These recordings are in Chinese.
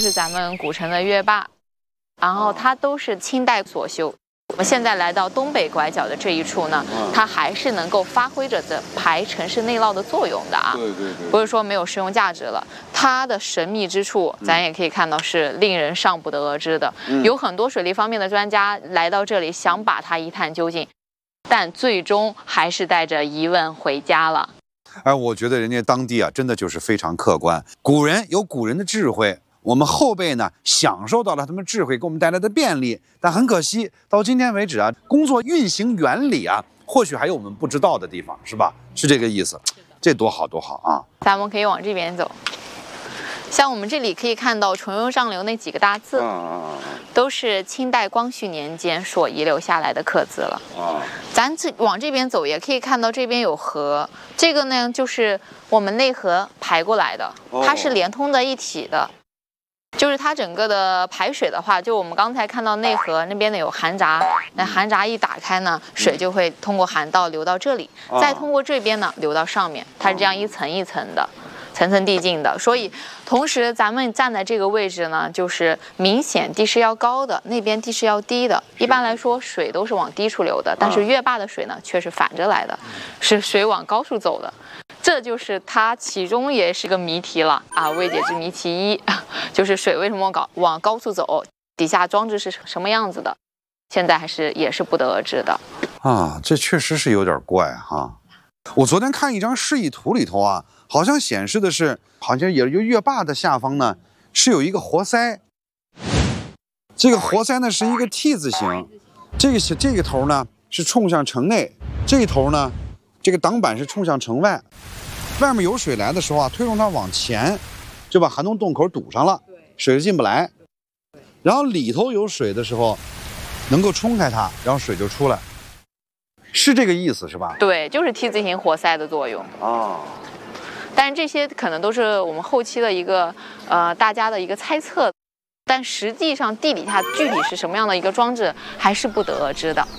是咱们古城的月坝，然后它都是清代所修。我们现在来到东北拐角的这一处呢，它还是能够发挥着的排城市内涝的作用的啊。 对， 不是说没有实用价值了，它的神秘之处，咱也可以看到是令人尚不得而知的。有很多水利方面的专家来到这里，想把它一探究竟，但最终还是带着疑问回家了。 哎，我觉得人家当地啊，真的就是非常客观。古人有古人的智慧，我们后辈呢享受到了他们智慧给我们带来的便利，但很可惜，到今天为止啊，工作运行原理啊，或许还有我们不知道的地方，是吧？是这个意思。这多好多好啊！ 咱们可以往这边走。像我们这里可以看到“重庸上流”那几个大字，都是清代光绪年间所遗留下来的刻字了。咱往这边走，也可以看到这边有河，这个呢就是我们内河排过来的，它是连通在一起的。就是它整个的排水的话，就我们刚才看到内河那边的有涵闸，那涵闸一打开呢，水就会通过涵道流到这里，再通过这边呢流到上面，它是这样一层一层的。层层递进的，所以同时咱们站在这个位置呢，就是明显地势要高的，那边地势要低的。一般来说，水都是往低处流的，但是月坝的水呢，却是反着来的，是水往高处走的。这就是它其中也是个谜题了啊，未解之谜其一，就是水为什么往高处走，底下装置是什么样子的，现在也是不得而知的。 啊，这确实是有点怪哈。我昨天看一张示意图里头啊，好像显示的是，好像也有月坝的下方呢是有一个活塞。这个活塞呢是一个 T 字形，这个头呢是冲向城内，这一头呢这个挡板是冲向城外。外面有水来的时候啊，推动它往前，就把涵洞洞口堵上了，水就进不来。然后里头有水的时候，能够冲开它，然后水就出来。是这个意思是吧？ 对，就是 T 字形活塞的作用啊。 但是这些可能都是我们后期的一个大家的一个猜测，但实际上地底下具体是什么样的一个装置，还是不得而知的。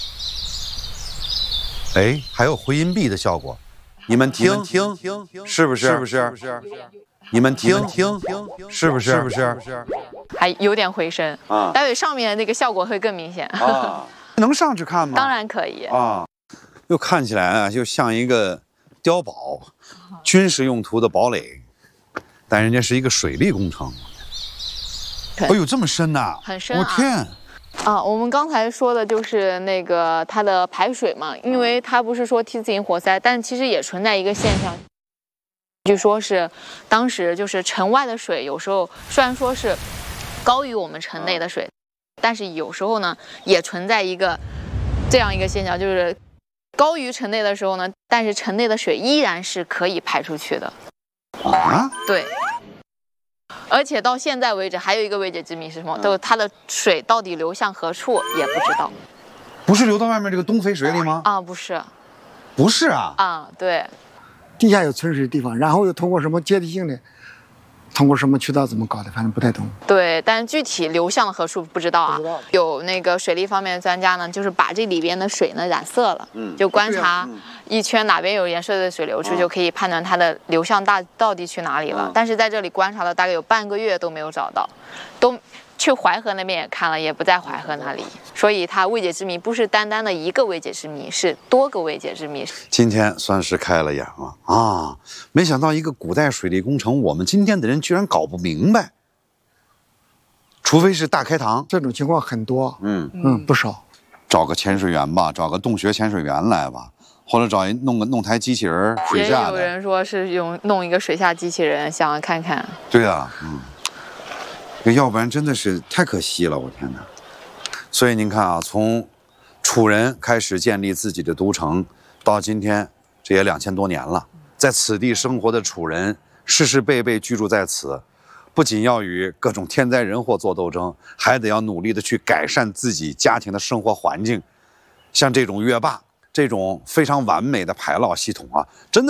哎，还有回音壁的效果，你们听，是不是？你们听，是不是？ 还有点回声啊。待会上面那个效果会更明显啊。 能上去看吗？ 当然可以啊，又看起来啊，就像一个碉堡，军事用途的堡垒，但人家是一个水利工程。哎呦，这么深呐！ 很深啊！ 我天！ 啊，我们刚才说的就是那个它的排水嘛，因为它不是说 T 字形活塞，但其实也存在一个现象，据说是当时就是城外的水有时候虽然说是高于我们城内的水。但是有时候呢，也存在这样一个现象，就是高于城内的时候呢，但是城内的水依然是可以排出去的。 啊？ 对。而且到现在为止，还有一个未解之谜是什么？就是它的水到底流向何处也不知道。 不是流到外面这个东肥水里吗？ 啊，不是。 不是啊。 啊，对。 地下有存水的地方，然后又通过什么阶梯性的。通过什么渠道怎么搞的，反正不太懂。 对，但具体流向何处不知道啊。有那个水利方面的专家呢，就是把这里边的水呢染色了，就观察一圈哪边有颜色的水流出，就可以判断它的流向到底去哪里了。但是在这里观察了大概有半个月都没有找到，都去淮河那边也看了，也不在淮河那里。所以它未解之谜不是单单的一个未解之谜，是多个未解之谜。 今天算是开了眼了啊！没想到一个古代水利工程，我们今天的人居然搞不明白。除非是大开膛， 这种情况很多，不少。 找个潜水员吧，找个洞穴潜水员来吧，或者弄台机器人水下的。 也有人说是弄一个水下机器人，想要看看。 对啊，要不然真的是太可惜了，我天哪！所以您看啊，从楚人开始建立自己的都城，到今天这也2000多年了。在此地生活的楚人，世世辈辈居住在此，不仅要与各种天灾人祸做斗争，还得要努力的去改善自己家庭的生活环境。像这种月坝，这种非常完美的排涝系统啊，真的。